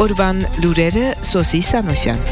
Օրվան լուրերը Սոսի Սանոսյան։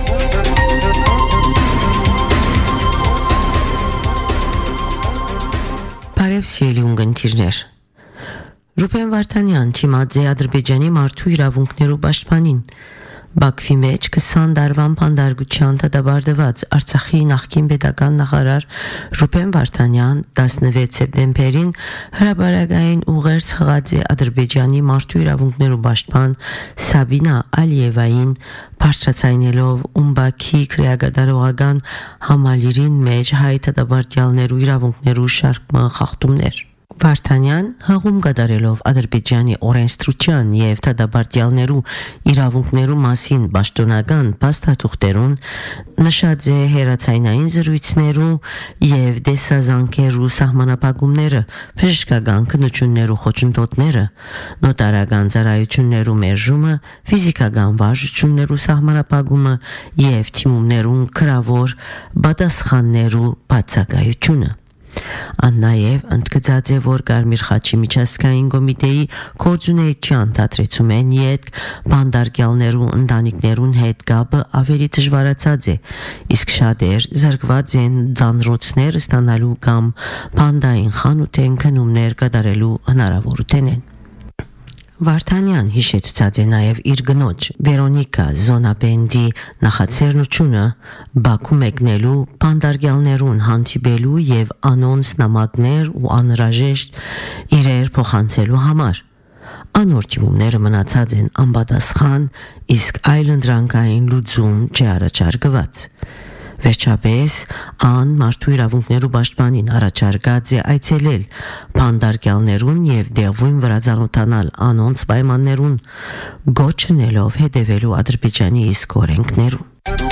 Բարև սիրելի ունգընտիրներ։ Ռուբեն Վարդանյան թիմած է Ադրբեջանի մարդու իրավունքներու պաշտպանին։ Բաքվի մեջ 20 դարվան փանդարգության դադարված Արցախի նախկին պետական նախարար Ռուբեն Վարդանյան 16 սեպտեմբերին հրապարակային ուղերձ հղած է Ադրբեջանի մարդու իրավունքներու պաշտպան Սաբինա Ալիևային բարձրացնելով Ումբաքի քրեագադարողական համալիրին մեջ հայ դադարյալներու իրավունքներու շարք խախտումներ Վարդանյան հղում կատարելով Ադրբեջանի օրենսդրության եւ դադարյալներու իրավունքներու մասին պաշտոնական փաստաթուղթերուն նշած է հերացայնային զրույցներու եւ դեսազանքերու սահմանապահումները, բժշկական քննություններու խոչընդոտները, նոտարական ծառայություններու մերժումը, ֆիզիկական վարժություններու սահմանապահումը եւ թիմումներուն քրավոր պատասխաններու բացակայությունը Աննաև ընդգծած է, որ Կարմիր խաչի միջազգային կոմիտեի կորձունեության դադրեցում են յետ բանդարգյալներու ընտանիքներուն հետ կապը ավելի դժվարացած է, իսկ շատեր զրկված են ձանրոցներ ստանալու կամ բանդային խանութեն քնումներ կատարելու հնարավորություն են։ Վարդանյան հիշեցուցած է նաև իր գնոջ Վերոնիկա Զոնաբենդի նախաձեռնությունը Բաքու մեկնելու բանդարգյալներուն հանդիպելու եւ անոնց նամակներ ու անհրաժեշտ իրեր փոխանցելու համար։ Անոր թիմումները մնացած են անպատասխան, իսկ այլընտրանքային լուծում չառաջարկված։ Վերջապես ան մարդու իրավունքներու պաշտպանին առաջարկած է այցելել բանդարգյալներուն եւ դեղույն վրա ծանոթանալ անոնց պայմաններուն գոչնելով հետևելու Ադրբեջանի իսկ օրենքներուն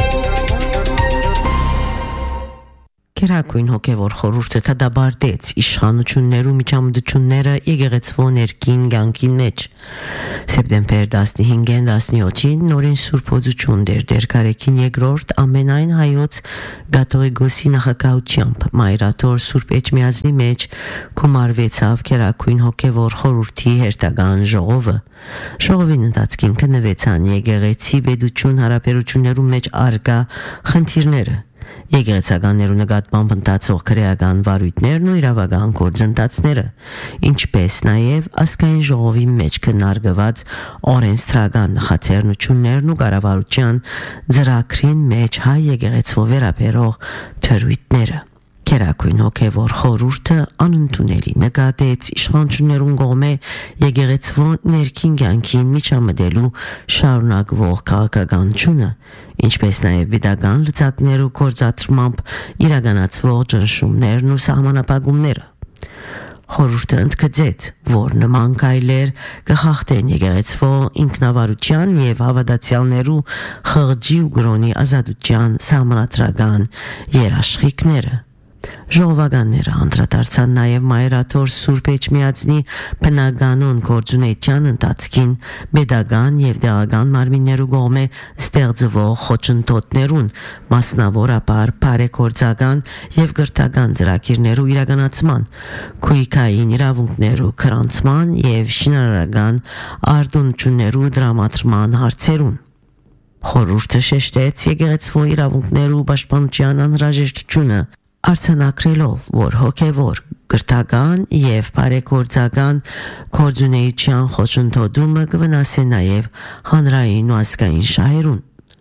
Կերակույն հոգևոր խորհուրդը դադարեց իշխանություններու միջամտությունները եկեղեցվո ներքին կյանքին մեջ։ Սեպտեմբեր 15-ին 17-ին նորին Սուրբ Օծություն դերքարեքին երկրորդ ամենայն հայոց կաթողիկոսի նախագահությամբ Մայրաթոր Սուրբ Էջմիածնի մեջ գումարվեցավ Կերակույն հոգևոր խորհրդի հերթական ժողովը։ Ժողովին ընթացքին քննվեցան եկեղեցի պետություն հարաբերություններու մեջ արկա խնդիրները Եկեղեցականներու նկատմամբ ընթացող քրեական վարույթներն ու իրավական գործընթացները, ինչպես նաև ազգային ժողովի մեջ քննարկված օրենսդրական նախաձեռնություններն ու կառավարության ծրագրին մեջ հայ եկեղեցու վերաբերող թրույթները։ Կերակույն հոգևոր խորհուրդը անընդունելի նկատեց իշխանություններուն կողմէ եկեղեցու ներքին կյանքին միջամտելու շարունակվող քաղաքականությունը, ինչպես նաև պետական լծակներու գործադրմամբ իրականացվող ճնշումներն ու սահմանապահումները։ Խորհուրդը ընդգծեց, որ նման քայլեր կխախտեն եկեղեցու ինքնավարության եւ հավատացյալներու խղճի ու գրոնի ազատության սահմանադրական երաշխիքները։ Ժողովականները անդրադարձան նաև Մայրաթոր Սուրբ Էջմիածնի բնականոն գործունեության ընթացքին պետական եւ տեղական մարմիններու կողմէ ստեղծվող խոչընդոտներուն, մասնավորապես բարեգործական եւ գրթական ծրագիրներու իրականացման, քույքային իրավունքներու քրանցման եւ շինարարական արտոնություններու դրամատրման հարցերուն։ Խորհուրդը շեշտեց եկեղեցու իրավունքներու պաշտպանության անհրաժեշտությունը Արցանակրելով, որ հոգևոր, գրթական եւ բարեգործական գործունեության խոչընդոտումը կվնասի նաեւ հանրային ու ազգային շահերուն։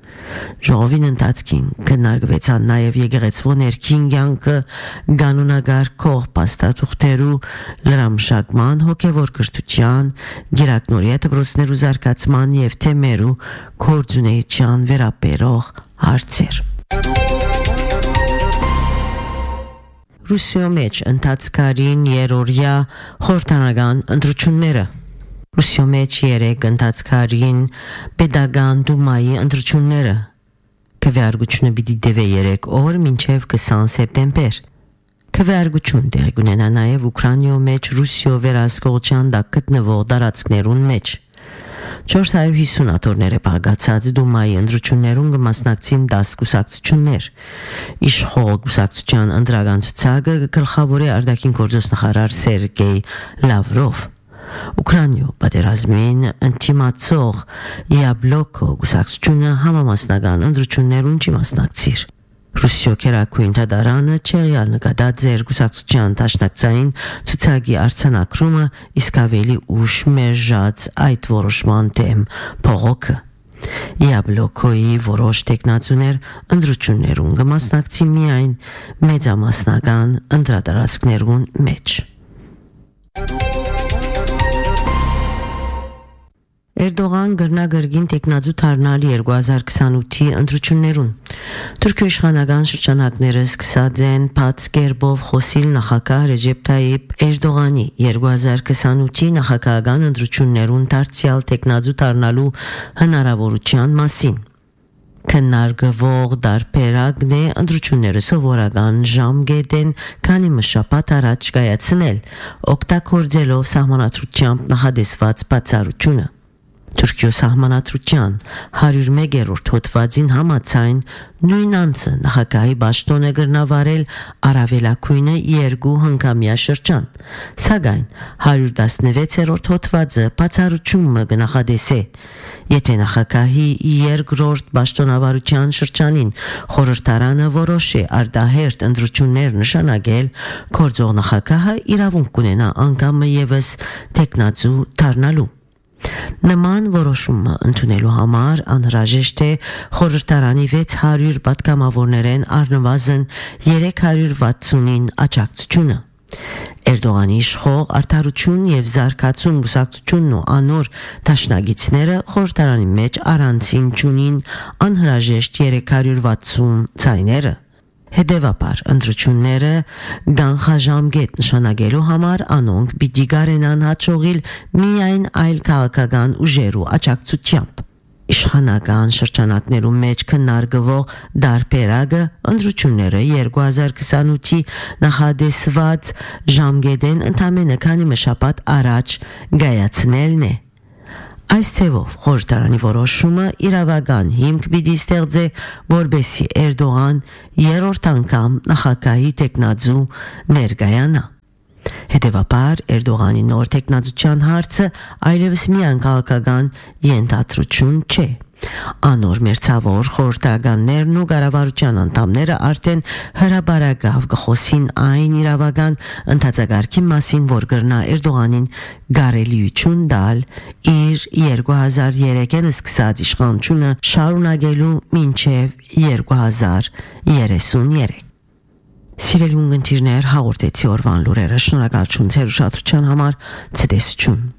Ժողովին ընթացքին քննարկվեցան նաեւ եկեղեցու ներքին կյանքը կանոնագարկող փաստաթուղթերու լրամշակման, հոգևոր կրթության, գերակնորիա դպրոցներու զարգացման եւ թեմերու գործունեության վերաբերող հարցեր։ Ռուսիա մեջ ընթացքարին երորյա խորհրդանական ընտրությունները Ռուսիա մեջ երեք ընթացքարին պետական դումայի ընտրությունները քվեարկությունը պիտի դեվե 3 օր մինչև 20 սեպտեմբեր քվեարկություն տեղի կունենա նաև Ուկրաինայում մեջ Ռուսիա վերահսկողության տակ գտնվող տարածքներուն մեջ 450 աթոռները բաղկացած դումայի ընտրություններուն կմասնակցին 10 կուսակցություններ։ Իշխող կուսակցության ընտրական ցուցակը գլխավոր է արտաքին գործոստ նախարար Սերգեյ Լավրով։ Ուկրաինայու պատերազմին ընդդիմացող Յաբլոկո գուսակցությունը համամասնական ընտրություններուն չի մասնակցիր։ Ռուսիո քերակույն դատարանը չեղյալ նկատած ձեր գուսակցության դաշնակցային ցուցակի արձանագրումը իսկ ավելի ուշ մերժած այդ որոշման դեմ փողոքը։ Յաբլոկոյի որոշ տեխնացուներ ընտրություններուն կմասնակցի միայն մեծամասնական ընտրատարածքներուն մեջ։ Էրդողան գրնագրգին տեխնազու թարնալ 2028-ի ընտրություններուն։ Թուրքիո իշխանական շրջանակները սկսած են բաց կերպով խոսիլ նախագահ Ռեջեփ Թայիփ Էրդողանի 2028-ի նախագահական ընտրություններուն դարձյալ տեխնազու թարնալու հնարավորության մասին։ Քննարկվող դարբերակն է ընտրությունները սովորական ժամկետեն քանի մշապատ առաջ կայացնել, օգտագործելով սահմանադրությամբ նախադեсված բացառությունը։ Թուրքիո սահմանադրության 101-րդ հոդվածին համաձայն նույն անձը նախագահի պաշտոնը կրնավարել առավելագույնը 2 հնգամյա շրջան, սակայն 116-րդ հոդվածը բացառությունը կնախադեսե, եթե նախագահի երկրորդ պաշտոնավարության շրջանին խորհրդարանը որոշի արդահերթ ընտրություններ նշանակել, գործող նախագահը իրավունք կունենա անգամը եւս տեխնացու դառնալու։ Նման որոշումը ընդունելու համար անհրաժեշտ է խորհրդարանի 600 պատգամավորներեն առնվազն 360-ին աջակցությունը։ Էրդողանի իշխող արդարություն եւ զարգացում գուսակցությունն ու անոր դաշնակիցները խորհրդարանի մեջ առանցին ճունին անհրաժեշտ 360 ցայները։ Հետևաբար ընտրությունները գանխաժամկետ նշանակելու համար անոնք պիտի գարենան հաջողիլ միայն այլ քաղաքական ուժերու աջակցությամբ։ Իշխանական շրջանակներու մեջ քննարկվող դարբերակը ընտրությունները 2028-ի նախադեсված ժամկետեն ընդամենը քանի մշապատ առաջ գայացնելն է։ Այս ցևով խորհրդարանի որոշումը իրավական հիմք պիտի ստեղծե, որբեսի Էրդողան երրորդ անգամ նախագահի տեխնացու ներկայանա։ Հետևաբար Էրդողանի նոր տեխնացության հարցը այլևս միայն քաղաքական ենթադրություն չէ։ Անոր մերձավոր խորհրդականներն ու կառավարության անդամները արդեն հրաբարակավ կխոսին այն իրավական ընդհանրակարգի մասին, որ կրնա Էրդողանին գարելիություն տալ իր 2003-ին սկսած իշխանությունը շարունակելու մինչև 2033։ Սիրելի ունգընտիրներ, հաղորդեցի օրվան լուրերը, շնորհակալություն ձեր ուշադրության համար, ցտեսություն։